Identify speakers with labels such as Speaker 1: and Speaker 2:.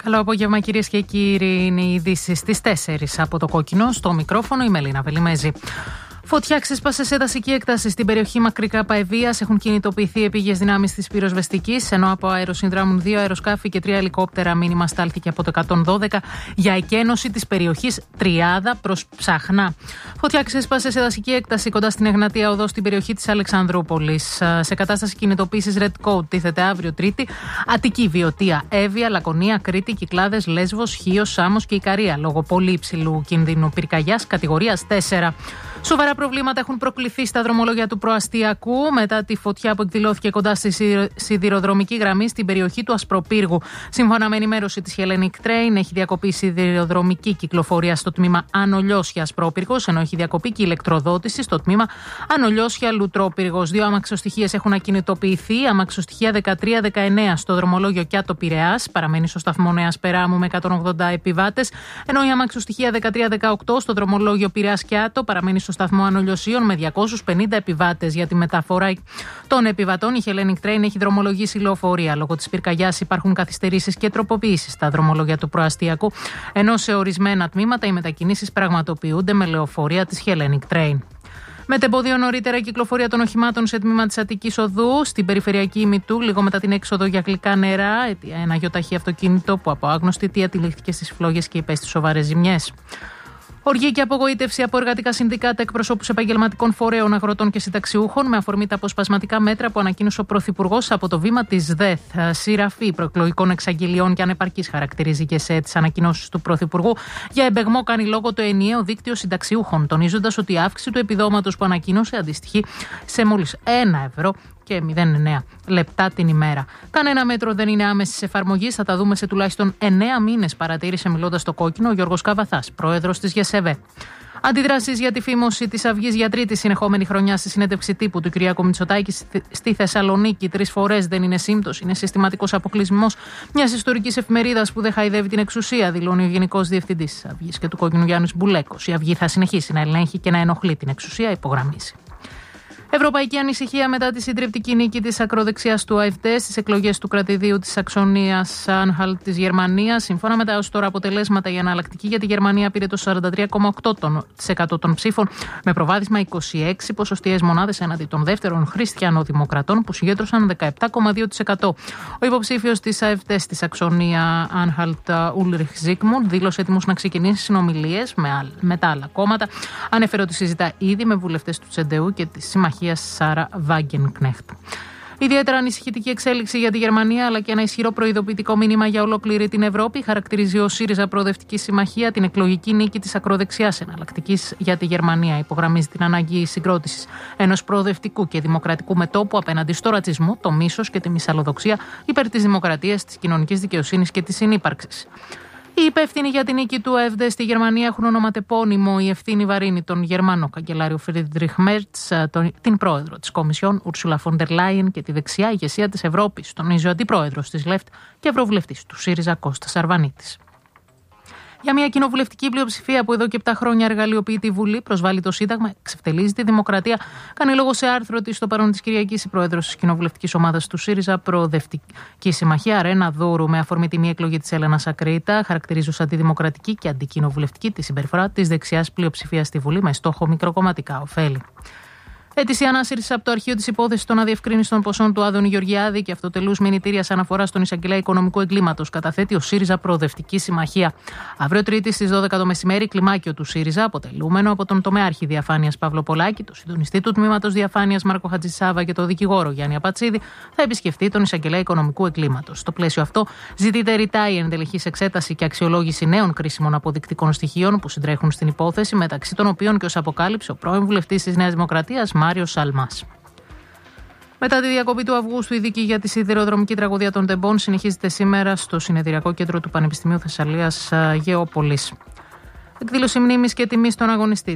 Speaker 1: Καλό απόγευμα, κυρίες και κύριοι. Είναι οι ειδήσεις στις 4 από το Κόκκινο. Στο μικρόφωνο η Μελίνα Βελιμέζη. Φωτιά ξέσπασε σε δασική έκταση στην περιοχή Μακρικά Παεδείας. Έχουν κινητοποιηθεί επίγειες δυνάμεις της πυροσβεστικής, ενώ από αέρος συνδράμουν 2 αεροσκάφη και 3 ελικόπτερα. Μήνυμα στάλθηκε από το 112 για εκένωση της περιοχής Τριάδα προς Ψαχνά. Φωτιά ξέσπασε σε δασική έκταση κοντά στην Εγνατία Οδό στην περιοχή της Αλεξανδρούπολης. Σε κατάσταση κινητοποίησης Red Code τίθεται αύριο Τρίτη Αττική, Βιωτία, Εύβοια, Λακωνία, Κρήτη, Κυκλάδες, Λέσβος, Χίος, Σάμος και Ικαρία λόγω πολύ υψηλού κινδύνου πυρκαγιάς κατηγορίας 4. Σοβαρά προβλήματα έχουν προκληθεί στα δρομολόγια του προαστιακού μετά τη φωτιά που εκδηλώθηκε κοντά στη σιδηροδρομική γραμμή στην περιοχή του Ασπροπύργου. Σύμφωνα με ενημέρωση της Hellenic Train, έχει διακοπεί η σιδηροδρομική κυκλοφορία στο τμήμα Άνω Λιώσια Ασπρόπυργος, ενώ έχει διακοπεί και η ηλεκτροδότηση στο τμήμα Άνω Λιώσια Λουτρόπυργος. 2 αμαξοστοιχείες έχουν ακινητοποιηθεί. Αμαξοστοιχεία 13-19 στο δρομολόγιο Κιάτο Πειραιάς, παραμένει στο σταθμό Νέας Περάμου με 180 επιβάτες, ενώ η αμαξοστοιχεία 13-18 στο δρομολόγιο Πειραιάς Κιάτο παραμένει στο σταθμό Ανολιοσίων με 250 επιβάτες. Για τη μεταφορά των επιβατών, η Hellenic Train έχει δρομολογήσει λεωφορεία. Λόγω της πυρκαγιάς υπάρχουν καθυστερήσεις και τροποποιήσεις στα δρομολόγια του προαστιακού, ενώ σε ορισμένα τμήματα οι μετακινήσεις πραγματοποιούνται με λεωφορεία της Hellenic Train. Μετεμπόδιο νωρίτερα η κυκλοφορία των οχημάτων σε τμήμα της Αττικής Οδού, στην περιφερειακή Ημιτού, λίγο μετά την έξοδο για γλυκά νερά. Ένα γιοταχή αυτοκίνητο που από άγνωστη αιτία τυλίχθηκε στις φλόγες και υπέστη σοβαρές ζημιές. Οργή και απογοήτευση από εργατικά συνδικάτα, εκπροσώπους επαγγελματικών φορέων, αγροτών και συνταξιούχων, με αφορμή τα αποσπασματικά μέτρα που ανακοίνωσε ο Πρωθυπουργός από το βήμα της ΔΕΘ. Σειραφή προεκλογικών εξαγγελιών και ανεπαρκής χαρακτηρίζει και σε τις ανακοινώσεις του Πρωθυπουργού. Για εμπεγμό κάνει λόγο το ενιαίο δίκτυο συνταξιούχων, τονίζοντας ότι η αύξηση του επιδόματος που ανακοίνωσε αντιστοιχεί σε μόλις 1 ευρώ και 0,9 λεπτά την ημέρα. Κανένα μέτρο δεν είναι άμεσης εφαρμογής. Θα τα δούμε σε τουλάχιστον 9 μήνες, παρατήρησε μιλώντας στο Κόκκινο ο Γιώργος Καβαθάς, πρόεδρος της ΓΕΣΕΒΕ. Αντιδράσεις για τη φήμωση της Αυγής για τρίτη συνεχόμενη χρονιά στη συνέντευξη τύπου του Κυριάκου Μητσοτάκη στη Θεσσαλονίκη. 3 φορές δεν είναι σύμπτωση, είναι συστηματικός αποκλεισμός μιας ιστορικής εφημερίδας που δεν χαϊδεύει την εξουσία, δηλώνει ο Γενικός Διευθυντής της Αυγής και του Κόκκινου Γιάννης Μπουλέκος. Η Αυγή θα συνεχίσει να ελέγχει και να ενοχλεί την εξουσία, υπογραμμίζει. Ευρωπαϊκή ανησυχία μετά τη συντριπτική νίκη της ακροδεξιάς του AfD στις εκλογές του κρατηδίου της Σαξονίας Άνχαλτ της Γερμανίας. Σύμφωνα με τα έως τώρα αποτελέσματα, η εναλλακτική για τη Γερμανία πήρε το 43,8% των ψήφων, με προβάδισμα 26 ποσοστιαίες μονάδες έναντι των δεύτερων χριστιανοδημοκρατών που συγκέντρωσαν 17,2%. Ο υποψήφιος της AfD στη Σαξονία Άνχαλτ, Ούλριχ Ζίκμουντ, δήλωσε έτοιμος να ξεκινήσει συνομιλίες με τα άλλα κόμματα. Ανέφερε ότι συζητά ήδη με βουλευτές του Τσεντεού και τη Συμμαχία Σάρα Βάγκενκνέχτ. Ιδιαίτερα ανησυχητική εξέλιξη για τη Γερμανία, αλλά και ένα ισχυρό προειδοποιητικό μήνυμα για ολόκληρη την Ευρώπη, χαρακτηρίζει ο ΣΥΡΙΖΑ Προοδευτική Συμμαχία την εκλογική νίκη της ακροδεξιάς εναλλακτικής για τη Γερμανία. Υπογραμμίζει την ανάγκη συγκρότησης ενός προοδευτικού και δημοκρατικού μετώπου απέναντι στο ρατσισμό, το μίσος και τη μυσαλλοδοξία υπέρ της δημοκρατίας, της κοινωνικής δικαιοσύνης και της συνύπαρξης. Οι υπεύθυνοι για την νίκη του AfD στη Γερμανία έχουν ονοματεπώνυμο. Η ευθύνη βαρύνει τον Γερμανό καγκελάριο Φρίντριχ Μέρτς, την πρόεδρο της Κομισιόν Ούρσουλα φον ντερ Λάιεν και τη δεξιά ηγεσία της Ευρώπης, τονίζει ο αντιπρόεδρος της ΛΕΦΤ και ευρωβουλευτής του ΣΥΡΙΖΑ Κώστας Αρβανίτης. Για μια κοινοβουλευτική πλειοψηφία που εδώ και 7 χρόνια εργαλειοποιεί τη Βουλή, προσβάλλει το Σύνταγμα, εξευτελίζει τη δημοκρατία, κάνει λόγο σε άρθρο της στο παρόν της Κυριακής η πρόεδρος της κοινοβουλευτικής ομάδας του ΣΥΡΙΖΑ Προοδευτική Συμμαχία, Ρένα Δούρου, με αφορμή τη μη εκλογή της Έλενας Ακρίτα, χαρακτηρίζει ως αντιδημοκρατική και αντικοινοβουλευτική τη συμπεριφορά της δεξιάς πλειοψηφίας στη Βουλή με στόχο μικροκομματικά ωφέλη. Αίτηση ανάσυρση από το αρχείο της υπόθεσης των αδιευκρίνιστων ποσών του Άδωνη Γεωργιάδη και αυτοτελούς μηνυτήριας αναφοράς στον εισαγγελέα οικονομικού εγκλήματος καταθέτει ο ΣΥΡΙΖΑ Προοδευτική Συμμαχία. Αύριο Τρίτη στις 12 το μεσημέρι, κλιμάκιο του ΣΥΡΙΖΑ, αποτελούμενο από τον τομεάρχη διαφάνειας Παύλο Πολάκη, τον συντονιστή του τμήματος διαφάνειας Μάρκο Χατζησάβα και τον δικηγόρο Γιάννη Απατσίδη, θα επισκεφτεί τον εισαγγελέα οικονομικού εγκλήματος. Στο πλαίσιο αυτό, ζητείται ρητά η ενδελεχής εξέταση και αξιολόγηση νέων κρίσιμων αποδεικτικών στοιχείων που συντρέχουν στην υπόθεση, μεταξύ των οποίων και ως αποκάλυψε ο πρώην βουλευτής της Νέας Δημοκρατίας Μάριος Σαλμάς. Μετά τη διακοπή του Αυγούστου, η δίκη για τη σιδηροδρομική τραγωδία των Τεμπών συνεχίζεται σήμερα στο Συνεδριακό Κέντρο του Πανεπιστημίου Θεσσαλίας Γεώπολης. Εκδήλωση μνήμης και τιμής στον αγωνιστή